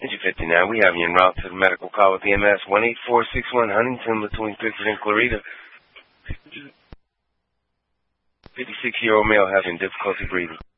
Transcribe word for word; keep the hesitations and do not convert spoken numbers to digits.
Engine fifty-nine, we have you en route to the medical call with E M S one eight four six one Huntington between Pickford and Clarita. fifty-six-year-old male having difficulty breathing.